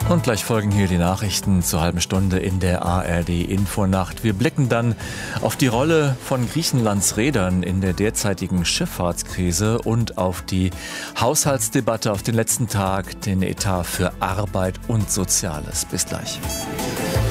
Und gleich folgen hier die Nachrichten zur halben Stunde in der ARD Infonacht. Wir blicken dann auf die Rolle von Griechenlands Reedern in der derzeitigen Schifffahrtskrise und auf die Haushaltsdebatte auf den letzten Tag, den Etat für Arbeit und Soziales. Bis gleich.